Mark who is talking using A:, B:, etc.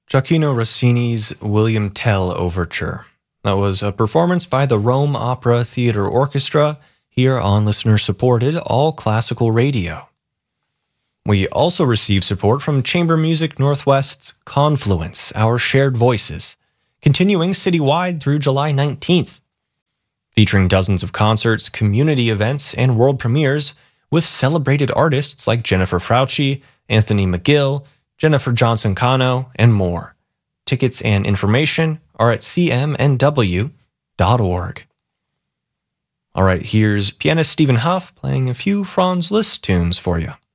A: Gioacchino Rossini's William Tell Overture. That was a performance by the Rome Opera Theatre Orchestra here on listener-supported All Classical Radio. We also received support from Chamber Music Northwest's Confluence, Our Shared Voices, continuing citywide through July 19th, featuring dozens of concerts, community events, and world premieres with celebrated artists like Jennifer Frauci, Anthony McGill, Jennifer Johnson-Cano, and more. Tickets and information are at cmnw.org. All right, here's pianist Stephen Huff playing a few Franz Liszt tunes for you.